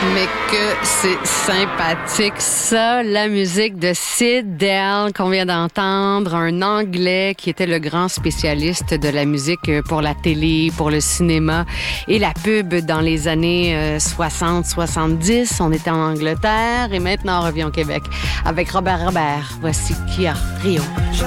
Mais que c'est sympathique, ça, la musique de Sid Dale qu'on vient d'entendre, un Anglais qui était le grand spécialiste de la musique pour la télé, pour le cinéma et la pub dans les années 60-70. On était en Angleterre et maintenant on revient au Québec avec Robert. Voici Kia Rio.